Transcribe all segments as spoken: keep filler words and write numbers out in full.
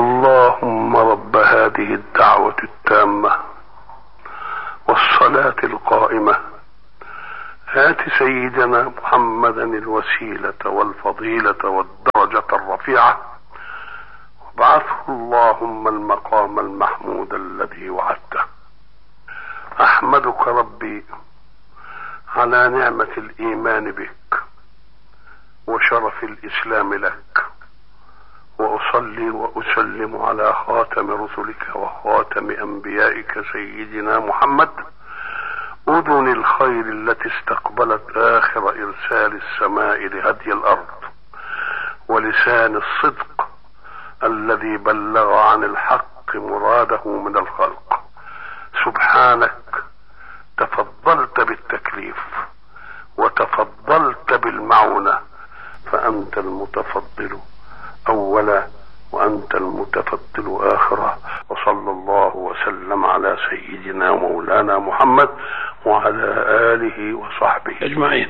اللهم رب هذه الدعوة التامة والصلاة القائمة آت سيدنا محمدا الوسيلة والفضيلة والدرجة الرفيعة وابعثه اللهم المقام المحمود الذي وعدته. أحمدك ربي على نعمة الإيمان بك وشرف الإسلام لك، وأصلي وأسلم على خاتم رسلك وخاتم أنبيائك سيدنا محمد، أذن الخير التي استقبلت آخر إرسال السماء لهدي الأرض، ولسان الصدق الذي بلغ عن الحق مراده من الخلق. سبحانك تفضلت بالتكليف وتفضلت بالمعونة، فأنت المتفضل أولا وأنت المتفضل آخرا. وصلى الله وسلم على سيدنا مولانا محمد وعلى آله وصحبه أجمعين.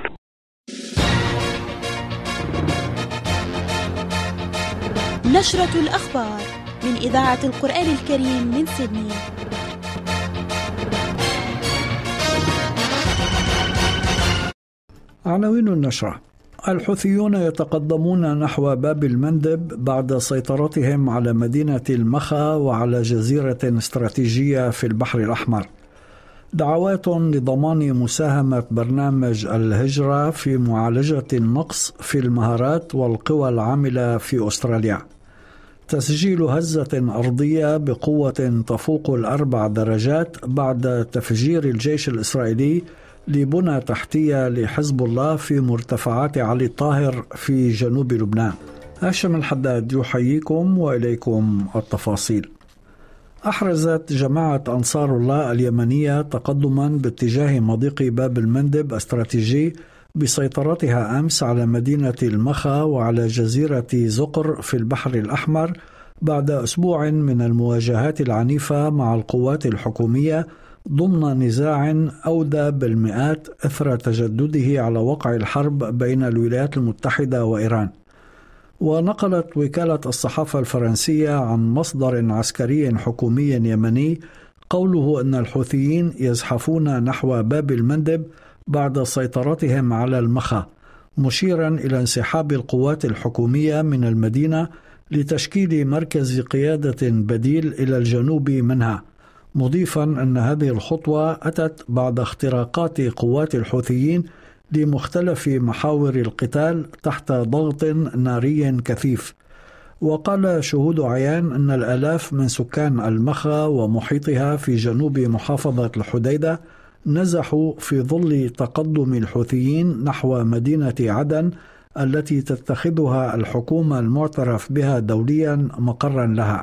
نشرة الأخبار من إذاعة القرآن الكريم من سيدني. عناوين النشرة: الحوثيون يتقدمون نحو باب المندب بعد سيطرتهم على مدينة المخا وعلى جزيرة استراتيجية في البحر الأحمر. دعوات لضمان مساهمة برنامج الهجرة في معالجة النقص في المهارات والقوى العاملة في أستراليا. تسجيل هزة أرضية بقوة تفوق الأربع درجات بعد تفجير الجيش الإسرائيلي لبنى تحتية لحزب الله في مرتفعات علي الطاهر في جنوب لبنان. هاشم الحداد يحييكم وإليكم التفاصيل. أحرزت جماعة أنصار الله اليمنية تقدما باتجاه مضيق باب المندب استراتيجي بسيطرتها أمس على مدينة المخا وعلى جزيرة زقر في البحر الأحمر بعد أسبوع من المواجهات العنيفة مع القوات الحكومية ضمن نزاع أودى بالمئات إثر تجدده على وقع الحرب بين الولايات المتحدة وإيران. ونقلت وكالة الصحافة الفرنسية عن مصدر عسكري حكومي يمني قوله أن الحوثيين يزحفون نحو باب المندب بعد سيطرتهم على المخا، مشيرا إلى انسحاب القوات الحكومية من المدينة لتشكيل مركز قيادة بديل إلى الجنوب منها، مضيفا أن هذه الخطوة أتت بعد اختراقات قوات الحوثيين لمختلف محاور القتال تحت ضغط ناري كثيف. وقال شهود عيان أن الآلاف من سكان المخا ومحيطها في جنوب محافظة الحديدة نزحوا في ظل تقدم الحوثيين نحو مدينة عدن التي تتخذها الحكومة المعترف بها دوليا مقرا لها.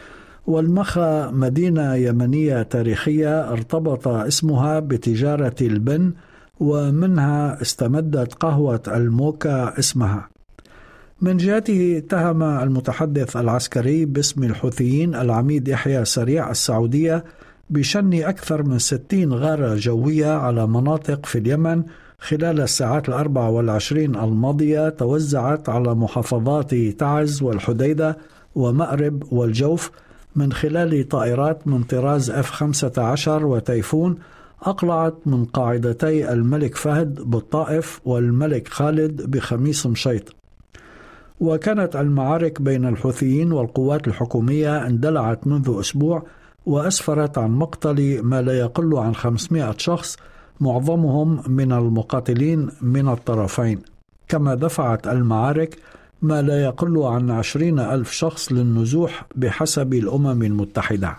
والمخا مدينة يمنية تاريخية ارتبط اسمها بتجارة البن، ومنها استمدت قهوة الموكا اسمها. من جهته اتهم المتحدث العسكري باسم الحوثيين العميد يحيى سريع السعودية بشن أكثر من ستين غارة جوية على مناطق في اليمن خلال الساعات الأربع والعشرين الماضية، توزعت على محافظات تعز والحديدة ومأرب والجوف من خلال طائرات من طراز إف خمسة عشر وتيفون أقلعت من قاعدتي الملك فهد بالطائف والملك خالد بخميس مشيط. وكانت المعارك بين الحوثيين والقوات الحكومية اندلعت منذ أسبوع، وأسفرت عن مقتل ما لا يقل عن خمسمائة شخص، معظمهم من المقاتلين من الطرفين، كما دفعت المعارك ما لا يقل عن عشرين ألف شخص للنزوح بحسب الأمم المتحدة.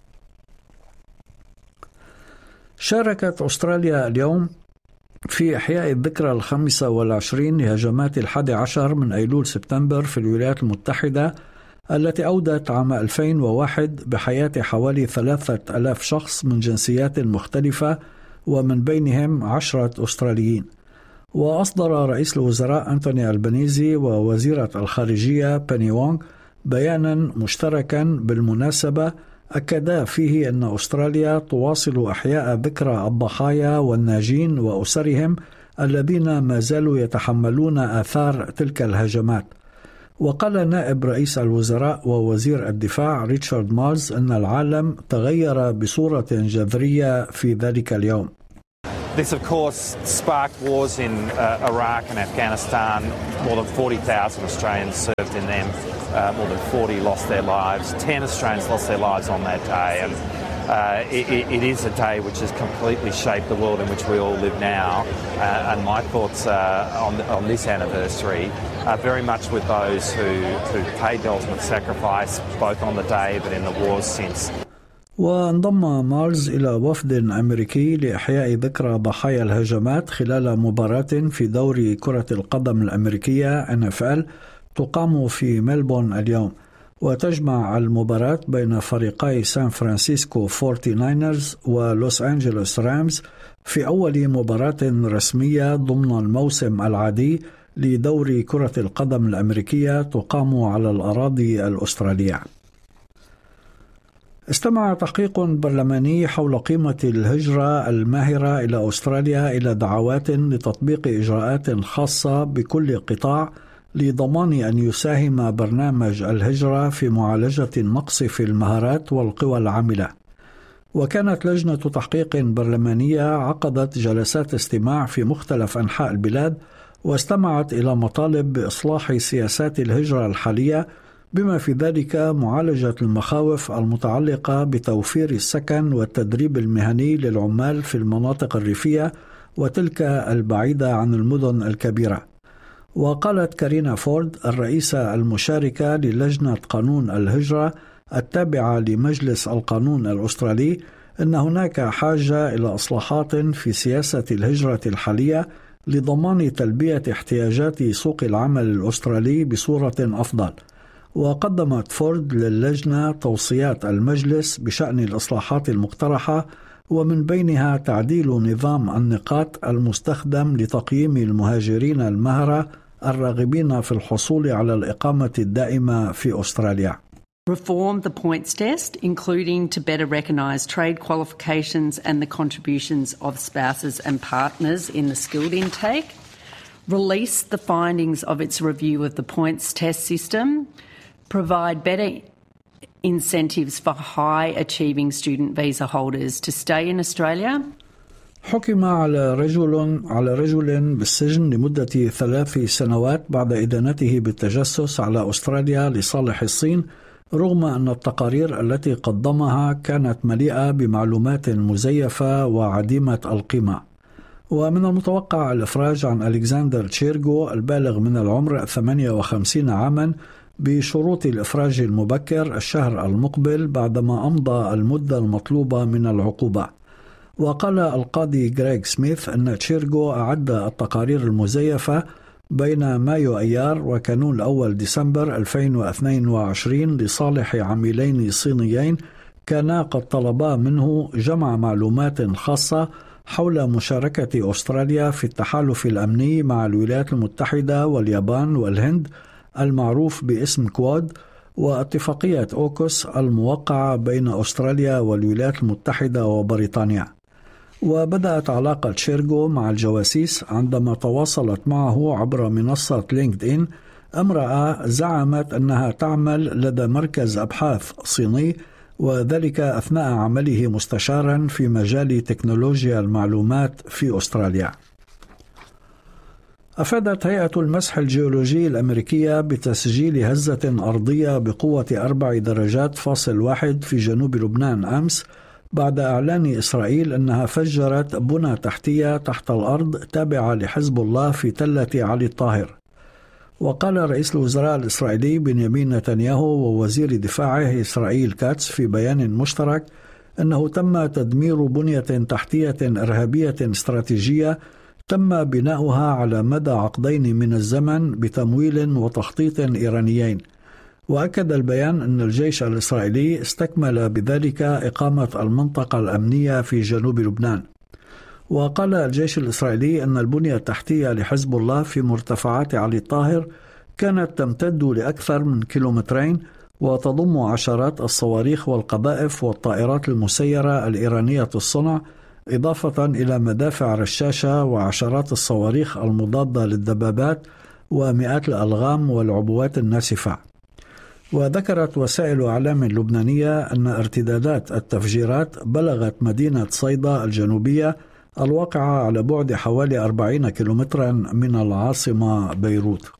شاركت أستراليا اليوم في إحياء الذكرى الخامسة والعشرين لهجمات الحادي عشر من أيلول سبتمبر في الولايات المتحدة التي أودت عام ألفين وواحد بحياة حوالي ثلاثة ألاف شخص من جنسيات مختلفة، ومن بينهم عشرة أستراليين. وأصدر رئيس الوزراء أنتوني ألبانيزي ووزيرة الخارجية بيني وونغ بيانا مشتركا بالمناسبة أكدا فيه أن أستراليا تواصل إحياء ذكرى الضحايا والناجين وأسرهم الذين ما زالوا يتحملون آثار تلك الهجمات. وقال نائب رئيس الوزراء ووزير الدفاع ريتشارد مارز أن العالم تغير بصورة جذرية في ذلك اليوم. This, of course, sparked wars in uh, Iraq and Afghanistan. More than forty thousand Australians served in them. Uh, more than forty lost their lives. ten Australians lost their lives on that day. And uh, it, it is a day which has completely shaped the world in which we all live now. Uh, and my thoughts uh, on, on this anniversary are very much with those who, who paid the ultimate sacrifice, both on the day but in the wars since. وانضم مارز إلى وفد أمريكي لإحياء ذكرى ضحايا الهجمات خلال مباراة في دوري كرة القدم الأمريكية إن إف إل تقام في ملبورن اليوم، وتجمع المباراة بين فريقي سان فرانسيسكو فورتي ناينرز ولوس أنجلوس رامز في أول مباراة رسمية ضمن الموسم العادي لدوري كرة القدم الأمريكية تقام على الأراضي الأسترالية. استمع تحقيق برلماني حول قيمة الهجرة الماهرة إلى أستراليا إلى دعوات لتطبيق إجراءات خاصة بكل قطاع لضمان أن يساهم برنامج الهجرة في معالجة النقص في المهارات والقوى العاملة. وكانت لجنة تحقيق برلمانية عقدت جلسات استماع في مختلف أنحاء البلاد واستمعت إلى مطالب بإصلاح سياسات الهجرة الحالية، بما في ذلك معالجة المخاوف المتعلقة بتوفير السكن والتدريب المهني للعمال في المناطق الريفية وتلك البعيدة عن المدن الكبيرة. وقالت كارينا فورد الرئيسة المشاركة للجنة قانون الهجرة التابعة لمجلس القانون الأسترالي أن هناك حاجة إلى إصلاحات في سياسة الهجرة الحالية لضمان تلبية احتياجات سوق العمل الأسترالي بصورة أفضل. وقدمت فورد للجنة توصيات المجلس بشأن الإصلاحات المقترحة، ومن بينها تعديل نظام النقاط المستخدم لتقييم المهاجرين المهرة الراغبين في الحصول على الإقامة الدائمة في أستراليا. Reform the points test, including to better recognise trade qualifications and the contributions of spouses and partners in the skilled intake. Release the findings of its review of the points test system. Provide better incentives for high-achieving student visa holders to stay in Australia. حكم على رجل على رجل بالسجن لمدة ثلاث سنوات بعد إدانته بالتجسس على أستراليا لصالح الصين، رغم أن التقارير التي قدمها كانت مليئة بمعلومات مزيفة وعديمة القيمة. ومن المتوقع الإفراج عن ألكسندر تشيرغو البالغ من العمر ثمانية وخمسين عاما بشروط الإفراج المبكر الشهر المقبل بعدما أمضى المدة المطلوبة من العقوبة. وقال القاضي غريغ سميث أن تشيرغو أعد التقارير المزيفة بين مايو أيار وكانون الأول ديسمبر ألفين واثنين وعشرين لصالح عميلين صينيين كانا قد طلبا منه جمع معلومات خاصة حول مشاركة أستراليا في التحالف الأمني مع الولايات المتحدة واليابان والهند المعروف باسم كواد، واتفاقية أوكوس الموقعة بين أستراليا والولايات المتحدة وبريطانيا. وبدأت علاقة تشيرغو مع الجواسيس عندما تواصلت معه عبر منصة لينكد إن امرأة زعمت أنها تعمل لدى مركز أبحاث صيني، وذلك أثناء عمله مستشارا في مجال تكنولوجيا المعلومات في أستراليا. أفادت هيئة المسح الجيولوجي الأمريكية بتسجيل هزة أرضية بقوة أربع درجات فاصل واحد في جنوب لبنان أمس، بعد إعلان إسرائيل أنها فجرت بنى تحتية تحت الأرض تابعة لحزب الله في تلة علي الطاهر. وقال رئيس الوزراء الإسرائيلي بنيامين نتنياهو ووزير دفاعه إسرائيل كاتس في بيان مشترك أنه تم تدمير بنية تحتية إرهابية استراتيجية تم بناؤها على مدى عقدين من الزمن بتمويل وتخطيط إيرانيين. وأكد البيان أن الجيش الإسرائيلي استكمل بذلك إقامة المنطقة الأمنية في جنوب لبنان. وقال الجيش الإسرائيلي أن البنية التحتية لحزب الله في مرتفعات علي الطاهر كانت تمتد لأكثر من كيلومترين، وتضم عشرات الصواريخ والقذائف والطائرات المسيرة الإيرانية الصنع، إضافة إلى مدافع رشاشة وعشرات الصواريخ المضادة للدبابات ومئات الألغام والعبوات الناسفة. وذكرت وسائل إعلام لبنانية أن ارتدادات التفجيرات بلغت مدينة صيدا الجنوبية الواقعة على بعد حوالي أربعين كيلومترا من العاصمة بيروت.